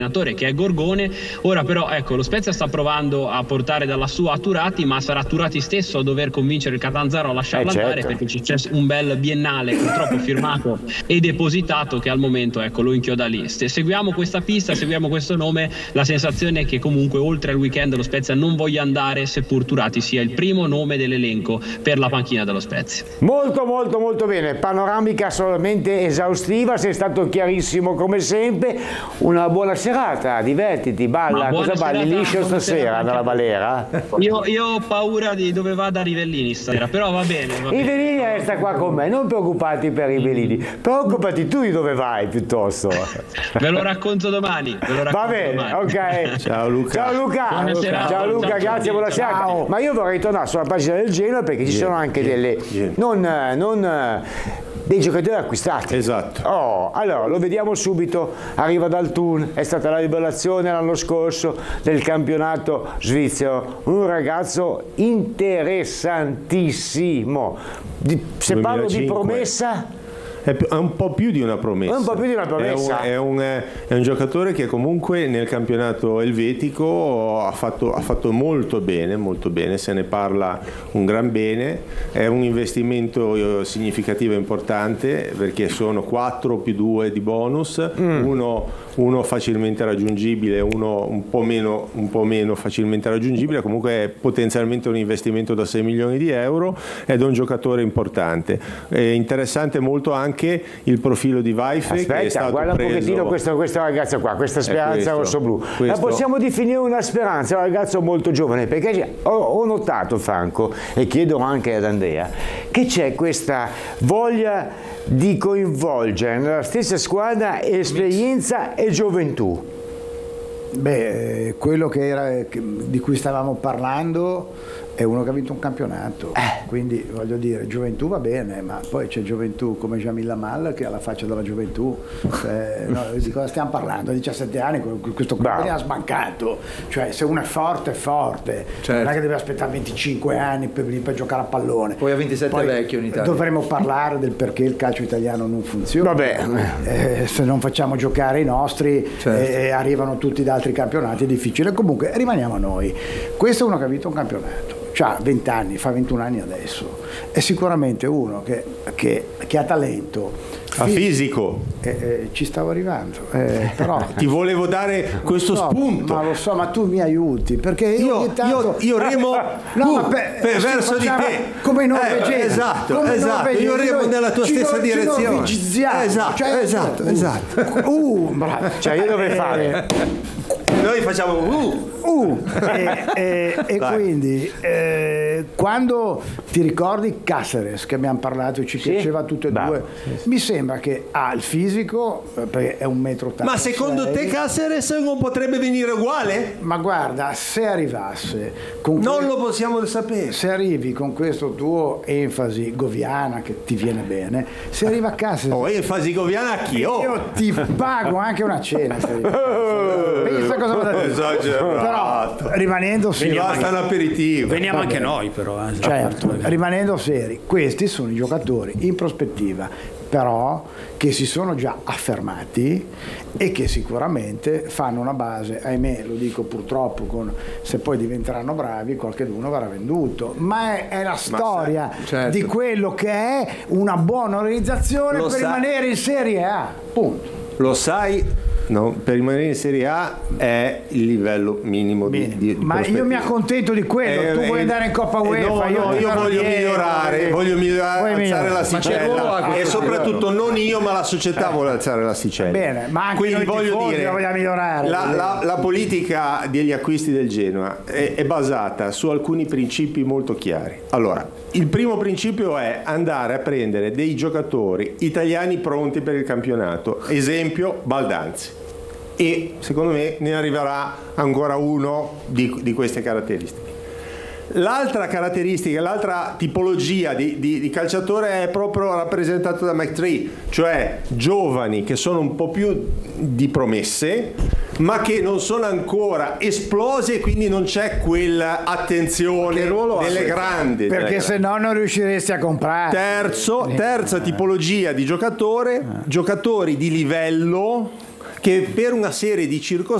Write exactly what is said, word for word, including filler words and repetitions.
che è Gorgone. Ora però ecco, lo Spezia sta provando a portare dalla sua Turati, ma sarà Turati stesso a dover convincere il Catanzaro a lasciarlo eh, andare, certo. perché c'è un bel biennale purtroppo firmato e depositato che al momento ecco lo inchioda lì. Se seguiamo questa pista, seguiamo questo nome, la sensazione è che comunque oltre al weekend lo Spezia non voglia andare, seppur Turati sia il primo nome dell'elenco per la panchina dello Spezia. Molto molto molto bene, panoramica assolutamente esaustiva, sei stato chiarissimo come sempre. Una buona serata, divertiti, balla. Cosa balli liscio stasera nella Valera? Io, io ho paura di dove vada Rivellini stasera, però va bene, va bene. Rivellini resta qua con me, non preoccupati per Rivellini, preoccupati tu di dove vai piuttosto. Ve lo racconto domani, ve lo racconto va bene, domani. Ok. Ciao Luca. Ciao Luca. Buonasera. Ciao Luca, ciao, grazie, ciao, buonasera. ciao. Ma io vorrei tornare sulla pagina del Genoa perché ci sono anche delle non, non dei giocatori acquistati. Esatto. Oh, allora lo vediamo subito. Arriva dal Thun, è stata la rivelazione l'anno scorso del campionato svizzero. Un ragazzo interessantissimo. Di, se parlo di promessa. È un po' più di una promessa. È un po' più di una promessa. È un, è un, è un giocatore che comunque nel campionato elvetico ha fatto, ha fatto molto bene, molto bene, se ne parla un gran bene. È un investimento significativo e importante perché sono quattro più due di bonus, mm. uno, uno facilmente raggiungibile, uno un po' meno, un po' meno facilmente raggiungibile. Comunque è potenzialmente un investimento da sei milioni di euro ed è un giocatore importante. È interessante molto anche anche il profilo di Vaife. Aspetta, che è stato guarda preso... un pochettino questo, questa ragazza qua, questa speranza rossoblu. Questo... La possiamo definire una speranza, un ragazzo molto giovane, perché ho, ho notato, Franco, e chiedo anche ad Andrea, che c'è questa voglia di coinvolgere nella stessa squadra esperienza e gioventù. Beh, quello che era, di cui stavamo parlando è uno che ha vinto un campionato, eh. quindi voglio dire, gioventù va bene, ma poi c'è gioventù come Jamil Lamal che ha la faccia della gioventù, cioè, no, di cosa stiamo parlando? A diciassette anni questo qua ha sbancato, cioè se uno è forte è forte, certo. Non è che deve aspettare venticinque anni per, per giocare a pallone, poi a ventisette poi è vecchio in Italia. Dovremmo parlare del perché il calcio italiano non funziona. Vabbè. Eh, se non facciamo giocare i nostri, certo. eh, arrivano tutti da altri campionati, è difficile. Comunque rimaniamo a noi, questo è uno che ha vinto un campionato, ha venti anni, fa ventuno anni adesso, è sicuramente uno che, che, che ha talento, ha fisico, eh, eh, ci stavo arrivando, eh, però ti volevo dare questo so, spunto, ma lo so, ma tu mi aiuti perché io io, tanto, io, io remo no, tu, ma per, per, verso di te come i norvegesi, eh, esatto, come esatto, norvegesi, io remo nella tua ci stessa no, direzione, ci esatto, cioè, esatto, uh, esatto. Uh, bravo. Cioè io dovrei fare noi facciamo uh, uh e, e, e quindi eh, quando ti ricordi Cáceres che abbiamo parlato, ci sì? piaceva tutte e Beh, due, sì. Mi sembra che ha il fisico perché è un metro ottanta. Ma secondo te Cáceres non potrebbe venire uguale? Ma guarda, se arrivasse con non que- lo possiamo sapere, se arrivi con questo tuo enfasi goviana che ti viene bene, se arriva Cáceres oh, enfasi goviana a chi? Oh. Io ti pago anche una cena se pensa cosa vado a dire. Però rimanendo seri, mi basta un aperitivo, veniamo anche noi però eh. Certo, rimanendo seri, questi sono i giocatori in prospettiva però che si sono già affermati e che sicuramente fanno una base, ahimè lo dico purtroppo, con, se poi diventeranno bravi qualcheduno verrà venduto, ma è, è la storia sai, certo. di quello che è una buona organizzazione lo per sa- rimanere in Serie A, punto. Lo sai? No, per rimanere in Serie A è il livello minimo di, di, di ma io mi accontento di quello, eh, tu eh, vuoi andare in Coppa UEFA, eh, no, no, io, io voglio dietro, migliorare, eh, voglio migliorare, vuoi alzare migliorare. l'asticella e soprattutto non io ma la società Eh. vuole alzare l'asticella. Bene, ma anche quindi noi voglio tifosi dire la vogliamo migliorare. la, la, la politica degli acquisti del Genoa è, è basata su alcuni principi molto chiari. Allora, il primo principio è andare a prendere dei giocatori italiani pronti per il campionato, esempio Baldanzi, e secondo me ne arriverà ancora uno di, di queste caratteristiche. L'altra caratteristica, l'altra tipologia di, di, di calciatore è proprio rappresentato da McTree, cioè giovani che sono un po' più di promesse ma che non sono ancora esplosi e quindi non c'è quell'attenzione delle grandi, perché se no non riusciresti a comprare. Terzo, terza tipologia di giocatore, giocatori di livello che per una serie di